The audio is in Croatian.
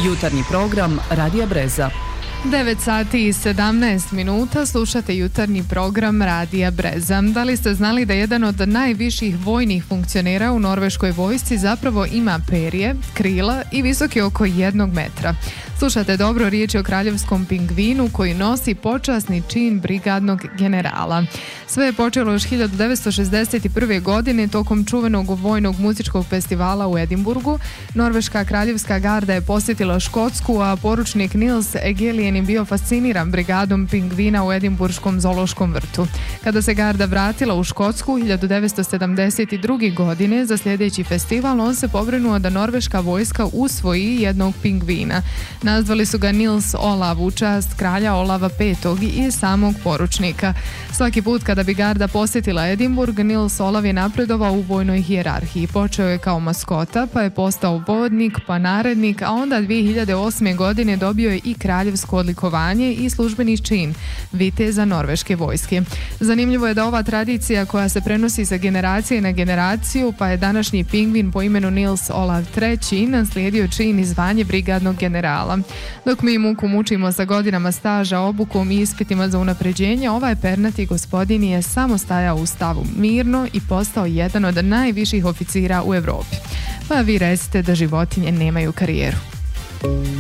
Jutarnji program Radija Breza. 9 sati i 17 minuta slušate jutarnji program Radija Breza. Da li ste znali da jedan od najviših vojnih funkcionera u norveškoj vojsci zapravo ima perje, krila i visok je oko 1 metra? Slušate dobro, riječ je o kraljevskom pingvinu koji nosi počasni čin brigadnog generala. Sve je počelo još 1961. godine tokom čuvenog vojnog muzičkog festivala u Edinburgu. Norveška kraljevska garda je posjetila Škotsku, a poručnik Nils Egelian je bio fasciniran brigadom pingvina u Edinburškom zoološkom vrtu. Kada se garda vratila u Škotsku 1972. godine za sljedeći festival, on se pobrinuo da norveška vojska usvoji jednog pingvina. Nazvali su ga Nils Olav u čast kralja Olava V i samog poručnika. Svaki put kada bi garda posjetila Edinburg, Nils Olav je napredovao u vojnoj hijerarhiji. Počeo je kao maskota, pa je postao vodnik, pa narednik, a onda 2008. godine dobio je i kraljevsko odlikovanje i službeni čin viteza norveške vojske. Zanimljivo je da ova tradicija koja se prenosi sa generacije na generaciju, pa je današnji pingvin po imenu Nils Olav III naslijedio čin i zvanje brigadnog generala. Dok mi muku mučimo sa godinama staža, obukom i ispitima za unapređenje, ovaj pernati gospodin je samo stajao u stavu mirno i postao jedan od najviših oficira u Europi. Pa vi recite da životinje nemaju karijeru.